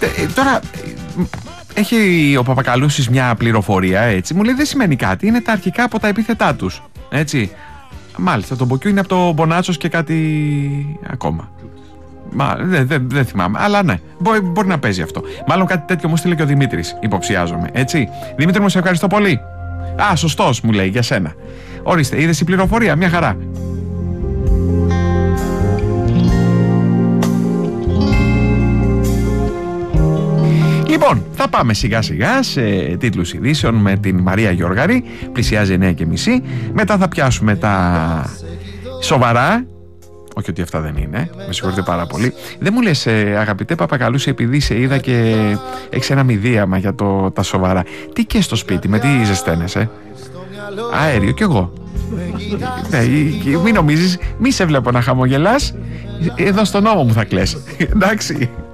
Τώρα έχει ο Παπακαλούσης μια πληροφορία, έτσι. Μου λέει δεν σημαίνει κάτι, είναι τα αρχικά από τα επίθετά τους. Έτσι. Μάλιστα, το Μποκιού είναι από το Μπονάτσος και κάτι ακόμα. Δεν θυμάμαι, αλλά ναι, μπορεί να παίζει αυτό. Μάλλον κάτι τέτοιο μου στείλε και ο Δημήτρης, υποψιάζομαι. Έτσι. Δημήτρη μου, σε ευχαριστώ πολύ. Α, σωστός μου λέει για σένα. Ορίστε, είδες η πληροφορία, μια χαρά. Λοιπόν, θα πάμε σιγά σιγά σε τίτλους ειδήσεων με την Μαρία Γιώργαρη. Πλησιάζει 9:30. Μετά θα πιάσουμε τα σοβαρά. Όχι ότι αυτά δεν είναι, με συγχωρείτε πάρα πολύ. Δεν μου λες, αγαπητέ Παπακαλούση, επειδή σε είδα και έχεις ένα μηδίαμα για τα σοβαρά. Τι και στο σπίτι, με τι ζεσταίνεσαι? Αέριο κι εγώ. Μην νομίζεις, μη σε βλέπω να χαμογελάς. Εδώ στον ώμο μου θα κλαις. Εντάξει.